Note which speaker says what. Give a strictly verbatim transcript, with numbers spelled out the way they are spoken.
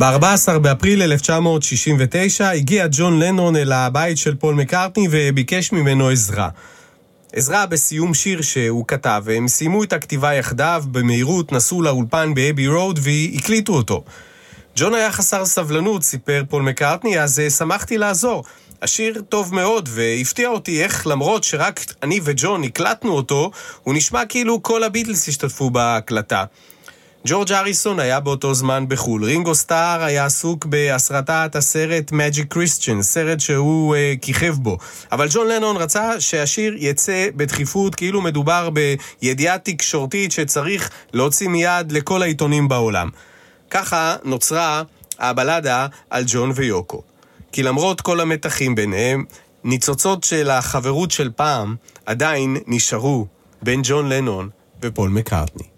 Speaker 1: ב-ארבעה עשר באפריל אלף תשע מאות שישים ותשע הגיע ג'ון לנון אל הבית של פול מקרטני וביקש ממנו עזרה. עזרה בסיום שיר שהוא כתב, והם סיימו את הכתיבה יחדיו, במהירות נסעו לאולפן באבי רוד והקליטו אותו. ג'ון היה חסר סבלנות, סיפר פול מקרטני, אז שמחתי לעזור. השיר טוב מאוד והפתיע אותי איך למרות שרק אני וג'ון הקלטנו אותו, הוא נשמע כאילו כל הביטלס השתתפו בהקלטה. ג'ורג' אריסון היה באותו זמן בחול. רינגו סטאר היה עסוק בהסרטת הסרט Magic Christian, סרט שהוא uh, כיכב בו. אבל ג'ון לנון רצה שהשיר יצא בדחיפות, כאילו מדובר בידיעה תקשורתית שצריך להוציא מיד לכל העיתונים בעולם. ככה נוצרה הבלדה על ג'ון ויוקו. כי למרות כל המתחים ביניהם, ניצוצות של החברות של פעם עדיין נשארו בין ג'ון לנון ופול מקרטני.